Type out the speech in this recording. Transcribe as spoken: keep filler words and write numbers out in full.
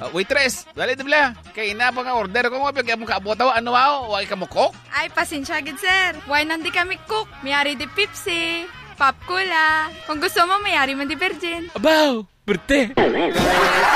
Uh, waitress, dali dibla. Kay na pa nga order ko mo pag mo kaabotaw ano mao, wa ka mo cook? Ay, pasensya gid sir. Why nandi kami cook? Mayari di Pepsi, Pop Cola. Kung gusto mo, mayari man di virgin. Abaw, berte.